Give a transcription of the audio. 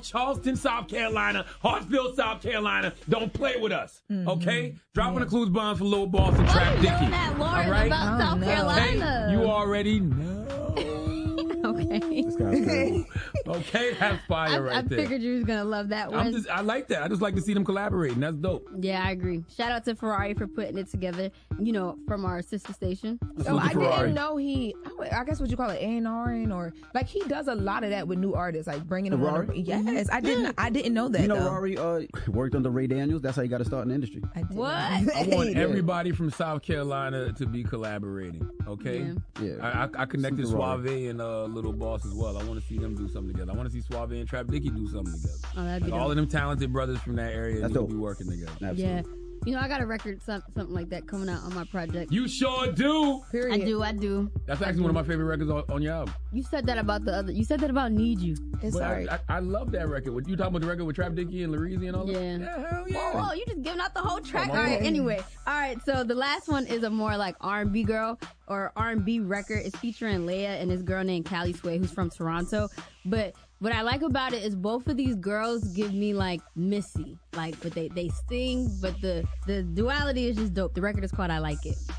North Charleston, South Carolina, Hartsville, South Carolina. Don't play with us, okay? Dropping the clues bombs for Lil Boss and Trap Dicky. That, Lauren, all right? about South Carolina. Hey, you already know. Okay. This guy's crazy. Okay, that's fire right there. I figured you was going to love that one. I like that. I just like to see them collaborating. That's dope. Yeah, I agree. Shout out to Ferrari for putting it together, from our sister station. So I didn't know I guess what you call it, A&Ring, or like he does a lot of that with new artists, like bringing them on. Yes, I didn't know that. You know, Rory worked under Ray Daniels. That's how you got to start in the industry. What? I want everybody from South Carolina to be collaborating, okay? Yeah. I connected Suave and Little Boss as well. I want to see them do something together. I want to see Suave and Trap Dicky do something together. Oh, that'd be all of them talented brothers from that area need to be working together. Absolutely. Yeah. I got a record, something like that coming out on my project. You sure do. Period. I do. That's actually one of my favorite records on your album. You said that about you said that about Need You. It's alright. I love that record. You talking about the record with Trap Dicky and Lareezy and all that? Yeah. Hell yeah. Whoa, you just giving out the whole track. All right, anyway. All right, so the last one is a more like R&B girl or R&B record. It's featuring Leia and this girl named Callie Sway who's from Toronto. But what I like about it is both of these girls give me like Missy. But they sing, but the duality is just dope. The record is called I Like It.